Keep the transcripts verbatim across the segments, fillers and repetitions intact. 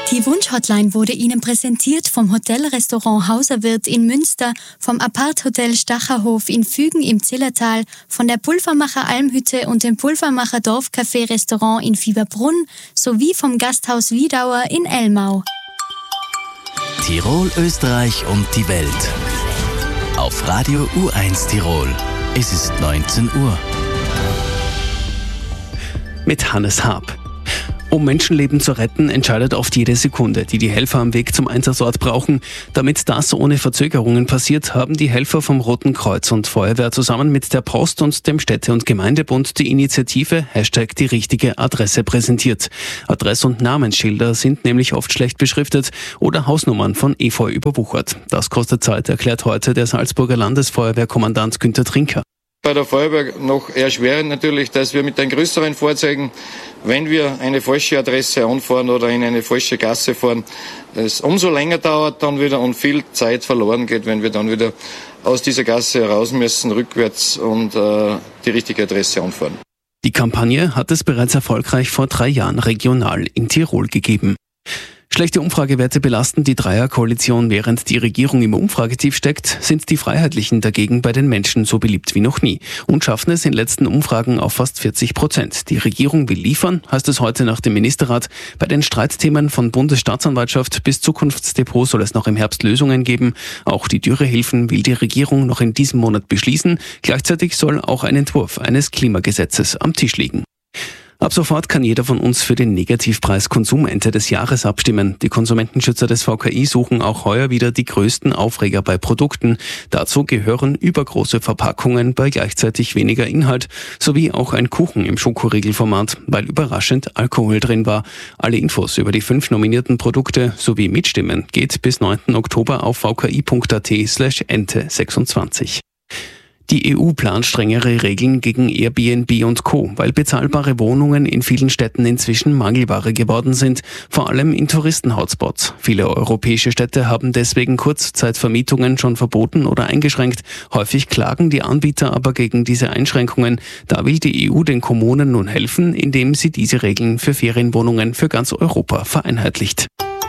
Die Wunsch-Hotline wurde Ihnen präsentiert vom Hotel-Restaurant Hauserwirt in Münster, vom Apart-Hotel Stacherhof in Fügen im Zillertal, von der Pulvermacher Almhütte und dem Pulvermacher Dorfcafé-Restaurant in Fieberbrunn sowie vom Gasthaus Wiedauer in Elmau. Tirol, Österreich und die Welt. Auf Radio U eins Tirol. Es ist neunzehn Uhr. Mit Hannes Haab. Um Menschenleben zu retten, entscheidet oft jede Sekunde, die die Helfer am Weg zum Einsatzort brauchen. Damit das ohne Verzögerungen passiert, haben die Helfer vom Roten Kreuz und Feuerwehr zusammen mit der Post und dem Städte- und Gemeindebund die Initiative Hashtag die richtige Adresse präsentiert. Adress- und Namensschilder sind nämlich oft schlecht beschriftet oder Hausnummern von Efeu überwuchert. Das kostet Zeit, erklärt heute der Salzburger Landesfeuerwehrkommandant Günther Trinker. Bei der Feuerwehr noch erschwerend natürlich, dass wir mit den größeren Fahrzeugen, wenn wir eine falsche Adresse anfahren oder in eine falsche Gasse fahren, es umso länger dauert dann wieder und viel Zeit verloren geht, wenn wir dann wieder aus dieser Gasse heraus müssen, rückwärts und äh, die richtige Adresse anfahren. Die Kampagne hat es bereits erfolgreich vor drei Jahren regional in Tirol gegeben. Schlechte Umfragewerte belasten die Dreierkoalition. Während die Regierung im Umfragetief steckt, sind die Freiheitlichen dagegen bei den Menschen so beliebt wie noch nie und schaffen es in letzten Umfragen auf fast vierzig Prozent. Die Regierung will liefern, heißt es heute nach dem Ministerrat. Bei den Streitthemen von Bundesstaatsanwaltschaft bis Zukunftsdepot soll es noch im Herbst Lösungen geben. Auch die Dürrehilfen will die Regierung noch in diesem Monat beschließen. Gleichzeitig soll auch ein Entwurf eines Klimagesetzes am Tisch liegen. Ab sofort kann jeder von uns für den Negativpreis Konsumente des Jahres abstimmen. Die Konsumentenschützer des V K I suchen auch heuer wieder die größten Aufreger bei Produkten. Dazu gehören übergroße Verpackungen bei gleichzeitig weniger Inhalt, sowie auch ein Kuchen im Schokoriegelformat, weil überraschend Alkohol drin war. Alle Infos über die fünf nominierten Produkte sowie Mitstimmen geht bis neunten Oktober auf vki.at slash ente sechsundzwanzig. Die E U plant strengere Regeln gegen Airbnb und Co., weil bezahlbare Wohnungen in vielen Städten inzwischen Mangelware geworden sind, vor allem in Touristen-Hotspots. Viele europäische Städte haben deswegen Kurzzeitvermietungen schon verboten oder eingeschränkt. Häufig klagen die Anbieter aber gegen diese Einschränkungen. Da will die E U den Kommunen nun helfen, indem sie diese Regeln für Ferienwohnungen für ganz Europa vereinheitlicht.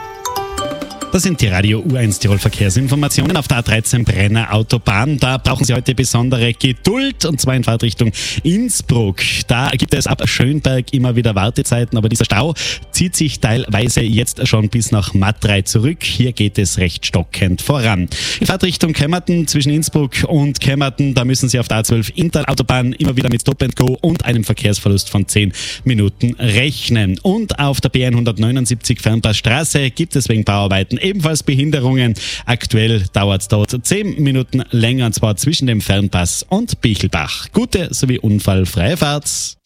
Das sind die Radio U eins Tirol Verkehrsinformationen auf der A dreizehn Brenner Autobahn. Da brauchen Sie heute besondere Geduld, und zwar in Fahrtrichtung Innsbruck. Da gibt es ab Schönberg immer wieder Wartezeiten, aber dieser Stau zieht sich teilweise jetzt schon bis nach Matrei zurück. Hier geht es recht stockend voran. In Fahrtrichtung Kemmerten zwischen Innsbruck und Kemmerten, da müssen Sie auf der A zwölf Interautobahn immer wieder mit Stop and Go und einem Verkehrsverlust von zehn Minuten rechnen. Und auf der B hundertneunundsiebzig Fernpassstraße gibt es wegen Bauarbeiten ebenfalls Behinderungen. Aktuell dauert es dort zehn Minuten länger, und zwar zwischen dem Fernpass und Bichelbach. Gute sowie unfallfreie Fahrt.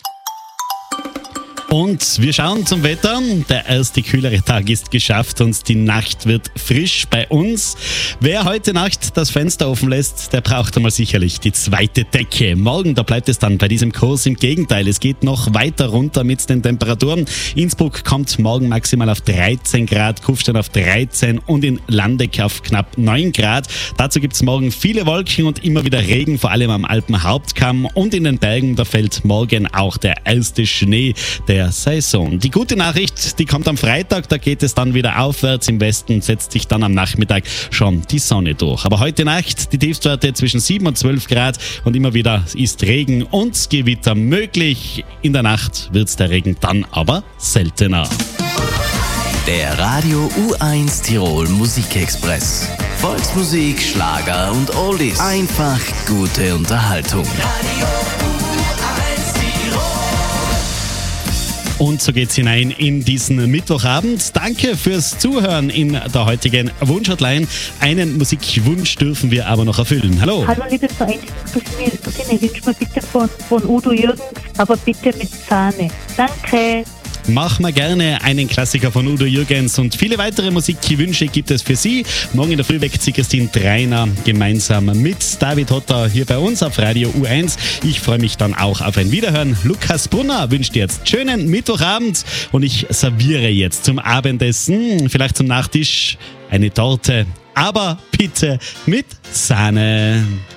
Und wir schauen zum Wetter. Der erste kühlere Tag ist geschafft und die Nacht wird frisch bei uns. Wer heute Nacht das Fenster offen lässt, der braucht einmal sicherlich die zweite Decke. Morgen, da bleibt es dann bei diesem Kurs im Gegenteil. Es geht noch weiter runter mit den Temperaturen. Innsbruck kommt morgen maximal auf dreizehn Grad, Kufstein auf dreizehn und in Landeck auf knapp neun Grad. Dazu gibt es morgen viele Wolken und immer wieder Regen, vor allem am Alpenhauptkamm. Und in den Bergen, da fällt morgen auch der erste Schnee der Saison. Die gute Nachricht, die kommt am Freitag, da geht es dann wieder aufwärts. Im Westen setzt sich dann am Nachmittag schon die Sonne durch. Aber heute Nacht die Tiefstwerte zwischen sieben und zwölf Grad und immer wieder ist Regen und Gewitter möglich. In der Nacht wird der Regen dann aber seltener. Der Radio U eins Tirol Musikexpress. Volksmusik, Schlager und Oldies. Einfach gute Unterhaltung. Radio Und so geht's hinein in diesen Mittwochabend. Danke fürs Zuhören in der heutigen Wunsch-Hotline. Einen Musikwunsch dürfen wir aber noch erfüllen. Hallo. Hallo liebe Freunde, ich wünsche mir bitte von, von Udo Jürgens, aber bitte mit Sahne. Danke. Machen wir gerne einen Klassiker von Udo Jürgens, und viele weitere Musikwünsche gibt es für Sie. Morgen in der Früh weckt Sie Christine Dreiner gemeinsam mit David Hotter hier bei uns auf Radio U eins. Ich freue mich dann auch auf ein Wiederhören. Lukas Brunner wünscht jetzt schönen Mittwochabend, und ich serviere jetzt zum Abendessen, vielleicht zum Nachtisch, eine Torte, aber bitte mit Sahne.